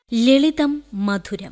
ലളിതം മധുരം.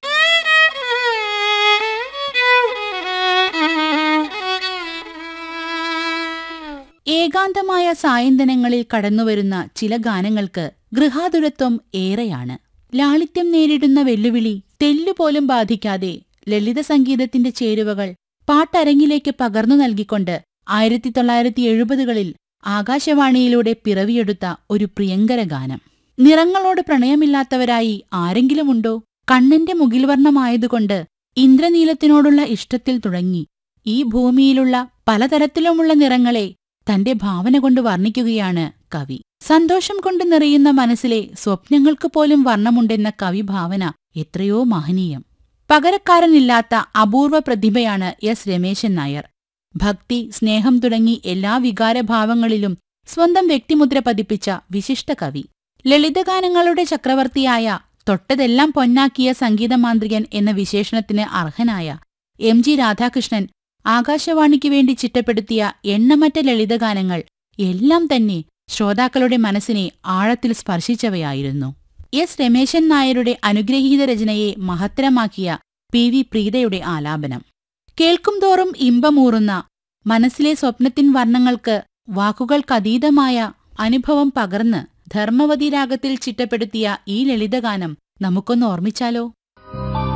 ഏകാന്തമായ സായന്തനങ്ങളിൽ കടന്നുവരുന്ന ചില ഗാനങ്ങൾക്ക് ഗൃഹാതുരത്വം ഏറെയാണ്. ലാളിത്യം നേരിടുന്ന വെല്ലുവിളി തെല്ലുപോലും ബാധിക്കാതെ ലളിത സംഗീതത്തിന്റെ ചേരുവകൾ പാട്ടരങ്ങിലേക്ക് പകർന്നു നൽകിക്കൊണ്ട് 1970കളിൽ ആകാശവാണിയിലൂടെ പിറവിയെടുത്ത ഒരു പ്രിയങ്കര ഗാനം. നിറങ്ങളോട് പ്രണയമില്ലാത്തവരായി ആരെങ്കിലുമുണ്ടോ? കണ്ണന്റെ മുകിൽവർണ്ണമായതുകൊണ്ട് ഇന്ദ്രനീലത്തിനോടുള്ള ഇഷ്ടത്തിൽ തുടങ്ങി ഈ ഭൂമിയിലുള്ള പലതരത്തിലുമുള്ള നിറങ്ങളെ തന്റെ ഭാവന കൊണ്ട് വർണ്ണിക്കുകയാണ് കവി. സന്തോഷം കൊണ്ട് നിറയുന്ന മനസ്സിലെ സ്വപ്നങ്ങൾക്ക് പോലും വർണ്ണമുണ്ടെന്ന കവിഭാവന എത്രയോ മഹനീയം. പകരക്കാരനില്ലാത്ത അപൂർവ പ്രതിഭയാണ് എസ് രമേശൻ നായർ. ഭക്തി, സ്നേഹം തുടങ്ങി എല്ലാ വികാരഭാവങ്ങളിലും സ്വന്തം വ്യക്തിമുദ്ര പതിപ്പിച്ച വിശിഷ്ട കവി. ലളിതഗാനങ്ങളുടെ ചക്രവർത്തിയായ, തൊട്ടതെല്ലാം പൊന്നാക്കിയ സംഗീതമാന്ത്രികൻ എന്ന വിശേഷണത്തിന് അർഹനായ എം ജി രാധാകൃഷ്ണൻ ആകാശവാണിക്ക് വേണ്ടി ചിട്ടപ്പെടുത്തിയ എണ്ണമറ്റ ലളിതഗാനങ്ങൾ എല്ലാം തന്നെ ശ്രോതാക്കളുടെ മനസ്സിനെ ആഴത്തിൽ സ്പർശിച്ചവയായിരുന്നു. എസ് രമേശൻ നായരുടെ അനുഗ്രഹീത രചനയെ മഹത്തരമാക്കിയ പി വി പ്രീതയുടെ ആലാപനം. കേൾക്കുംതോറും ഇമ്പമൂറുന്ന, മനസ്സിലെ സ്വപ്നത്തിൻ വർണ്ണങ്ങൾക്ക് വാക്കുകൾക്കതീതമായ അനുഭവം പകർന്ന് ധർമ്മവതി രാഗത്തിൽ ചിട്ടപ്പെടുത്തിയ ഈ ലളിതഗാനം നമുക്കൊന്ന് ഓർമ്മിച്ചാലോ?